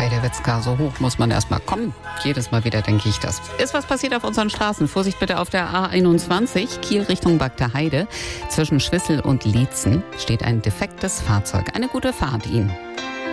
Heidewitzka, so hoch muss man erst mal kommen. Jedes Mal wieder denke ich das. Ist was passiert auf unseren Straßen? Vorsicht bitte auf der A21, Kiel Richtung Bagda-Heide. Zwischen Schwissel und Liezen steht ein defektes Fahrzeug. Eine gute Fahrt Ihnen.